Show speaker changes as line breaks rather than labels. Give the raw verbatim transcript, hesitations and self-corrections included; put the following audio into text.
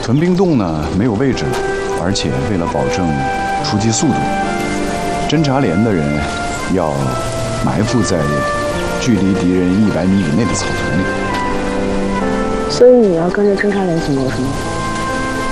屯兵洞呢没有位置了，而且为了保证出击速度，侦察连的人要埋伏在距离敌人一百米以内的草丛里。
所以你要跟着侦察连走有什么